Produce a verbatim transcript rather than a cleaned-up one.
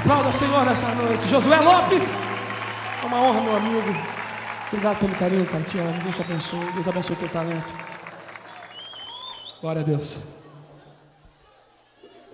Aplauda o Senhor nessa noite. Josué Lopes, é uma honra, meu amigo. Obrigado pelo carinho, cara. Te amo. Deus te abençoe. Deus abençoe o teu talento. Glória a Deus.